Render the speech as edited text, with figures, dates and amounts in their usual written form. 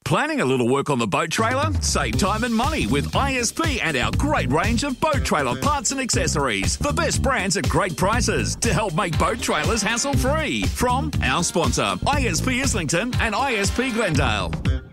Planning a little work on the boat trailer? Save time and money with ISP and our great range of boat trailer parts and accessories. The best brands at great prices to help make boat trailers hassle-free. From our sponsor, ISP Islington and ISP Glendale.